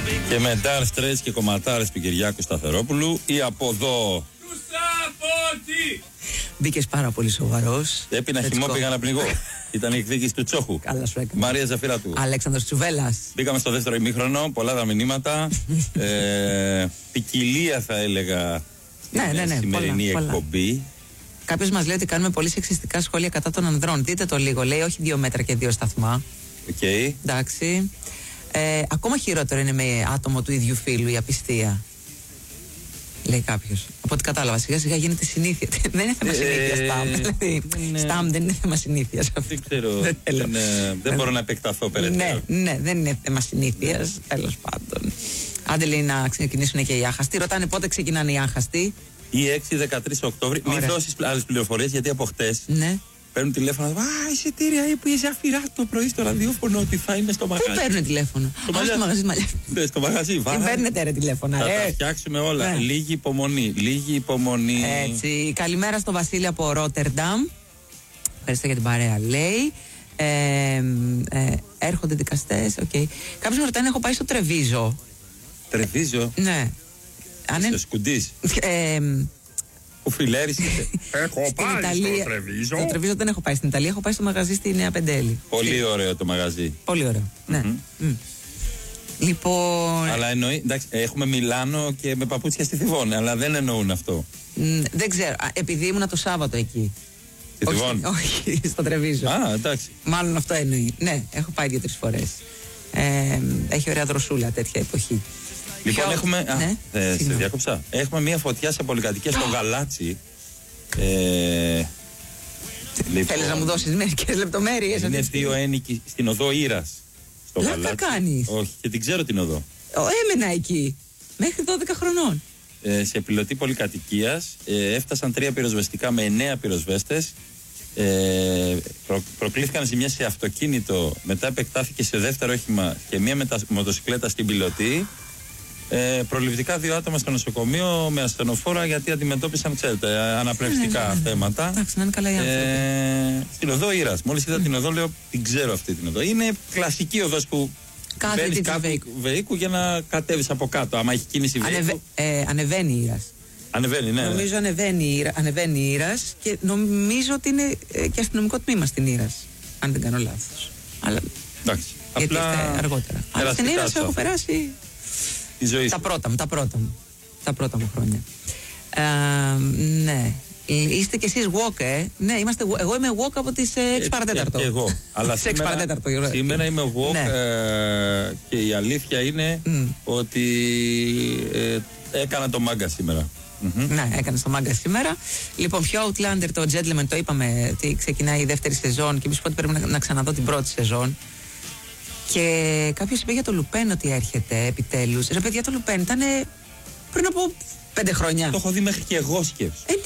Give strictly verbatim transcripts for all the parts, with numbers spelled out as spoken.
Και με Dark Straits και κομματάρες του Κυριάκου Σταθερόπουλου. Ή από εδώ. Μπήκες πάρα πολύ σοβαρός. Έπινα χυμό, πήγα να πνιγώ. Ήταν η εκδίκηση του Τσόχου. Καλά σου έκανε. Μαρία Ζαφυρατού. Αλέξανδρος Τσουβέλλας. Μπήκαμε στο δεύτερο ημίχρονο, πολλά τα μηνύματα. ε, ποικιλία θα έλεγα. Ναι, ναι, ναι, σημερινή πολλά, εκπομπή. Πολλά. Κάποιος μας λέει ότι κάνουμε πολύ σεξιστικά σχόλια κατά των ανδρών. Δείτε το λίγο. Λέει όχι δύο μέτρα και δύο σταθμά. Οκ. Okay. Εντάξει. Ε, ακόμα χειρότερο είναι με άτομο του ίδιου φύλου η απιστία. Λέει κάποιος. Από ό,τι κατάλαβα, σιγά σιγά γίνεται συνήθεια. Δεν είναι θέμα συνήθειας. Σταμ. Δηλαδή, Σταμ δεν είναι θέμα συνήθειας. Δεν ξέρω. Δεν, δεν, δεν μπορώ να επεκταθώ περαιτέρω. Ναι, ναι, δεν είναι θέμα συνήθειας. Τέλος πάντων. Άντε λέει να ξεκινήσουν και οι άχαστοι. Ρωτάνε πότε ξεκινάνε οι άχαστοι. Ή έξι δεκατρείς Οκτώβρη. Μην δώσεις άλλες πληροφορίες γιατί από χτες ναι. παίρνουν τηλέφωνο. Α, εισιτήρια ή που η Ζαφυρά το πρωί στο ραδιόφωνο ότι θα είναι στο μαγαζί. Πού παίρνουν τηλέφωνο. Στο, Α, στο μαγαζί μαλλιά. Ναι, στο μαγαζί. Τι παίρνετε ρε τηλέφωνα. Θα ε. τα φτιάξουμε όλα. Ναι. Λίγη υπομονή. Λίγη υπομονή. Έτσι. Καλημέρα στο Βασίλη από Ρότερνταμ. Ευχαριστώ για την παρέα. Λέει. Ε, ε, έρχονται δικαστές. Okay. Κάποιος με ρωτάει αν έχω πάει στο Τρεβίζο. Τρεβίζο. Ναι. Στο Σκουντής. Ε, Ο Φιλέρης είσαι. Έχω πάει Ιταλία, στο Τρεβίζο. Στο Τρεβίζο δεν έχω πάει στην Ιταλία, έχω πάει στο μαγαζί στη Νέα Πεντέλη. Πολύ ωραίο το μαγαζί. Πολύ ωραίο. Ναι. Mm-hmm. Mm. Λοιπόν. Αλλά εννοεί, εντάξει, έχουμε Μιλάνο και με παπούτσια στη Θηβόνη, αλλά δεν εννοούν αυτό. Mm, δεν ξέρω, επειδή ήμουνα το Σάββατο εκεί. Στη Θηβόνη. Όχι, όχι, στο Τρεβίζο. Α, εντάξει. Μάλλον αυτό εννοεί. Ναι, έχω πάει δύο-τρεις φορές. Ε, έχει ωραία δροσούλα τέτοια εποχή. Λοιπόν, Ποιο... έχουμε. Ναι, α, ε, σε διάκοψα. Έχουμε μια φωτιά σε πολυκατοικία στο Γαλάτσι. Ε, λοιπόν, θέλεις να μου δώσεις μερικές λεπτομέρειες? Είναι δύο ένοικοι στην οδό Ήρας. Στο Λάκα Γαλάτσι. κάνεις. Όχι, και την ξέρω την οδό. Ο, έμενα εκεί. Μέχρι δώδεκα χρονών. Ε, σε πιλωτή πολυκατοικίας ε, έφτασαν τρία πυροσβεστικά με εννέα πυροσβέστες. Ε, προ, προκλήθηκαν ζημιές σε αυτοκίνητο. Μετά επεκτάθηκε σε δεύτερο όχημα και μία μετα, μοτοσυκλέτα στην πιλωτή. Ε, προληπτικά δύο άτομα στο νοσοκομείο με ασθενοφόρα γιατί αντιμετώπισαν, ξέρετε, αναπνευστικά ναι, ναι, ναι. θέματα. Εντάξει, να είναι καλά οι άνθρωποι. Ε, στην οδό Ήρας. Μόλις είδα mm. την οδό, λέω την ξέρω αυτή την οδό. Είναι κλασική οδός που μπαίνεις κάπου βεϊκού για να κατέβεις από κάτω. Άμα έχει κίνηση βεϊκού. Ανεβε, ε, ανεβαίνει η Ήρας. Ανεβαίνει, ναι. Νομίζω ναι. ανεβαίνει, ανεβαίνει η Ήρας και νομίζω ότι είναι και αστυνομικό τμήμα στην Ήρας. Αν δεν κάνω λάθος. Αλλά. Εντάξει. Γιατί απλά ήρθε αργότερα. Αλλά στην Ήρας έχω περάσει. Η ζωή τα πρώτα μου, τα πρώτα μου. Τα πρώτα μου χρόνια. Ε, ναι. Είστε κι εσείς walk, ε. Ναι, είμαστε, εγώ είμαι walk από τις έξι παρά τέταρτο. Και εγώ. Αλλά σήμερα, σήμερα είμαι walk ναι. ε, και η αλήθεια είναι mm. ότι ε, έκανα το μάγκα σήμερα. Mm-hmm. Ναι, έκανε το μάγκα σήμερα. Λοιπόν, πιο Outlander το Gentleman το είπαμε ότι ξεκινάει η δεύτερη σεζόν και μη σου πω ότι πρέπει να, να ξαναδώ την πρώτη σεζόν. Και κάποιος είπε για το Λουπέν ότι έρχεται επιτέλους. Ρε παιδιά, το Λουπέν ήταν πριν από πέντε χρόνια. Το έχω δει μέχρι και εγώ σκέψου. Ε,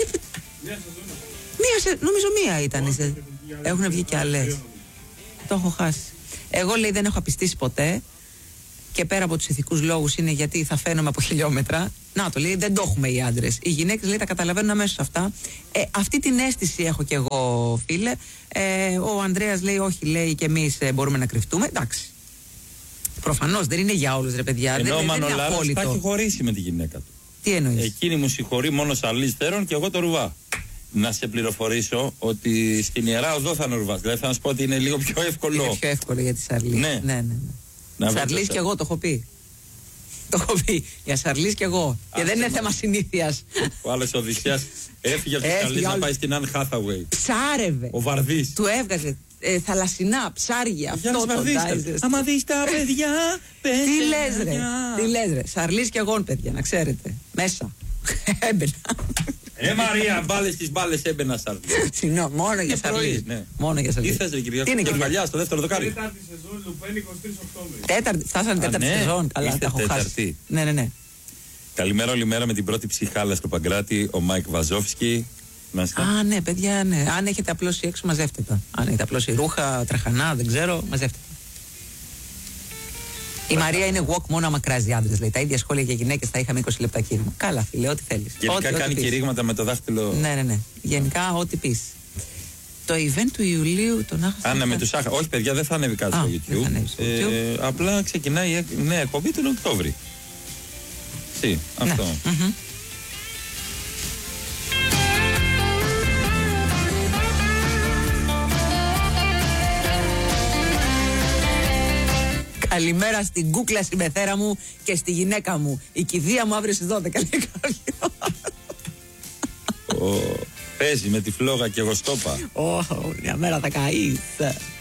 μία σε, νομίζω μία ήταν. Σε, έχουν βγει κι άλλες. Το έχω χάσει. Εγώ λέει δεν έχω απιστήσει ποτέ. Και πέρα από τους ηθικούς λόγους είναι γιατί θα φαίνομαι από χιλιόμετρα. Να το λέει, δεν το έχουμε οι άντρες. Οι γυναίκες λέει τα καταλαβαίνουν αμέσως αυτά. Ε, αυτή την αίσθηση έχω κι εγώ, φίλε. Ε, ο Ανδρέας λέει, όχι, λέει και εμείς ε, μπορούμε να κρυφτούμε. Εντάξει. Προφανώς δεν είναι για όλους, ρε παιδιά. Ενώ δεν, ο δεν είναι απόλυτο. Θα έχει χωρίσει με τη γυναίκα του. Τι εννοείς? Εκείνη μου συγχωρεί μόνο Σαρλής Θέρον και εγώ το Ρουβά. Να σε πληροφορήσω ότι στην Ιερά Οδό θα είναι ο Ρουβάς. Δηλαδή θα να σου πω ότι είναι λίγο πιο εύκολο. Είναι πιο εύκολο για τη Σαρλή. Ναι, ναι, ναι. ναι. Σαρλής και εγώ το έχω πει. Το έχω πει. Για Σαρλής και εγώ. Α, και δεν είναι θέμα συνήθειας. Ο άλλος Οδυσσιάς έφυγε από τη Σαρλής να πάει στην Anne Hathaway. Ψάρευε. Ο Βαρδής. Του έβγαζε ε, θαλασσινά, ψάρια. Αυτό το Digest. Άμα δεις τα παιδιά. Τι λες ρε. Τι λες ρε. Σαρλής και εγώ, παιδιά, να ξέρετε. Μέσα. Έμπαινα. Ε, Μαρία, μπάλες τις μπάλες έμπαινα Σαρλής. Συγγνώμη, μόνο για Σαρλής. Μόνο για Σαρλής. Τι θες ρε Κυριακό? Τι είναι Κυριακό? Στο δεύτερο δοκάρι. Τέταρτη σεζόν Λουπέν εικοστή τρίτη Οκτώβρη. Τέταρτη, φτάσανε τέταρτη σεζόν. Καλά, τα έχω χάσει. Ναι, ναι, ναι. Καλημέρα όλη μέρα με την πρώτη ψυχάλα στο Παγκράτη, ο Μάικ Βαζόφσκι. Α, ναι, παιδιά, ναι. Αν έχετε απλώσει έξω, μαζεύτε τα. Αν έχετε απλώσει ρούχα, τραχανά, δεν ξέρω, μαζεύτε τα. Η Μαρία είναι walk μόνο άμα κράζει άντρες. Λέει τα ίδια σχόλια για γυναίκες θα είχαμε είκοσι λεπτά κήρυγμα. Καλά, φίλε, ό,τι θέλεις. Γενικά ό,τι, κάνει ό,τι κηρύγματα με το δάχτυλο. Ναι, ναι, ναι. Γενικά, ό,τι πεις. Το event του Ιουλίου τον άχασα. Άννα με του Σάχα. Όχι, παιδιά, δεν θα ανέβει κάτι Α, στο δεν θα YouTube. ανέβει στο Ε, YouTube. απλά ξεκινάει η νέα εκπομπή τον Οκτώβρη. Τι, αυτό. Ναι. Mm-hmm. Καλημέρα στην κούκλα συμπεθέρα μου και στη γυναίκα μου. Η κηδεία μου αύριο στις δώδεκα. Λέει κάποιος. Ο, παίζει με τη φλόγα και εγώ στόπα. Ω, μια μέρα θα καείς.